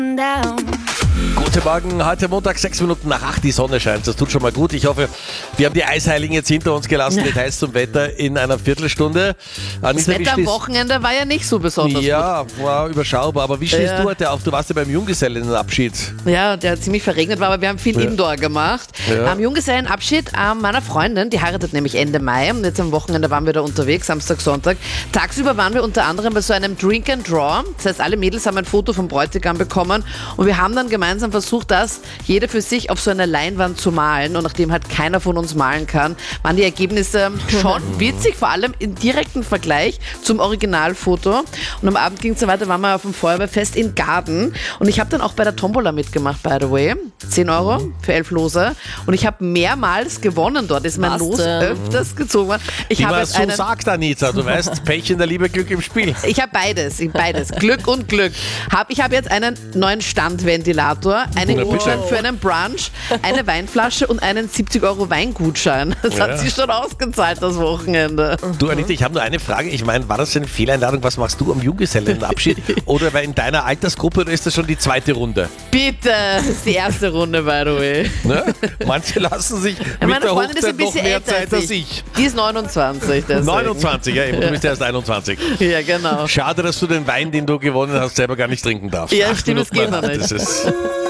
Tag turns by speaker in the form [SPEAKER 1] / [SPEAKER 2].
[SPEAKER 1] Guten Morgen, heute Montag, 6 Minuten nach 8, die Sonne scheint, das tut schon mal gut. Ich hoffe, wir haben die Eisheiligen jetzt hinter uns gelassen. Details zum Wetter in einer Viertelstunde.
[SPEAKER 2] Das Wetter am Wochenende war ja nicht so besonders
[SPEAKER 1] Ja, war überschaubar, aber wie stehst du heute auf? Du warst ja beim Junggesellenabschied.
[SPEAKER 2] Ja, der ziemlich verregnet war, aber wir haben viel Indoor gemacht.
[SPEAKER 1] Ja.
[SPEAKER 2] Am Junggesellenabschied meiner Freundin, die heiratet nämlich Ende Mai und jetzt am Wochenende waren wir da unterwegs, Samstag, Sonntag. Tagsüber waren wir unter anderem bei so einem Drink and Draw, das heißt alle Mädels haben ein Foto vom Bräutigam bekommen und wir haben dann gemeinsam versucht, das jeder für sich auf so einer Leinwand zu malen und nachdem halt keiner von uns malen kann, waren die Ergebnisse schon witzig, vor allem im direkten Vergleich zum Originalfoto. Und am Abend ging es so weiter, waren wir auf dem Feuerwehrfest in Garden und ich habe dann auch bei der Tombola mitgemacht, by the way. 10 Euro für 11 Lose und ich habe mehrmals gewonnen dort, ist mein Los öfters gezogen worden.
[SPEAKER 1] Wie man so sagt, Anita, du weißt, Pech in der Liebe, Glück im Spiel.
[SPEAKER 2] Ich habe beides, Glück und Glück. Ich habe jetzt einen neuen Standventilator, einen Gutschein für einen Brunch, eine Weinflasche und einen 70 Euro Weingutschein. Das hat sich schon ausgezahlt, das Wochenende.
[SPEAKER 1] Du Anita, ich habe nur eine Frage. Ich meine, war das eine Fehleinladung? Was machst du am Junggesellenabschied? Oder war in deiner Altersgruppe oder ist das schon die zweite Runde?
[SPEAKER 2] Bitte, das ist die erste Runde, by the way.
[SPEAKER 1] Ne? Manche lassen sich mit
[SPEAKER 2] meine
[SPEAKER 1] der
[SPEAKER 2] Freundin ist
[SPEAKER 1] Hochzeit
[SPEAKER 2] ein bisschen
[SPEAKER 1] noch mehr
[SPEAKER 2] älter
[SPEAKER 1] Zeit
[SPEAKER 2] als
[SPEAKER 1] als ich.
[SPEAKER 2] Die ist 29. Deswegen.
[SPEAKER 1] 29, ja, eben, du bist erst 21.
[SPEAKER 2] Ja, genau.
[SPEAKER 1] Schade, dass du den Wein, den du gewonnen hast, selber gar nicht trinken darfst.
[SPEAKER 2] Ja, stimmt, das geht noch nicht.
[SPEAKER 1] Das ist